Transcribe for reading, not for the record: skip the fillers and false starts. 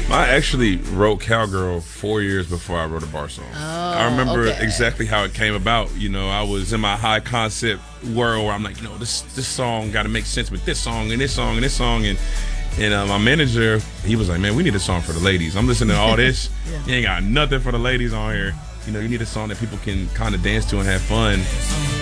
I actually wrote Cowgirl 4 years before I wrote a bar song. I remember exactly how it came about. You know, I was in my high concept world where I'm like, this song got to make sense with this song and this song and this song. And my manager, he was like, man, we need a song for the ladies. I'm listening to all this. You ain't got nothing for the ladies on here. You know, you need a song that people can kind of dance to and have fun.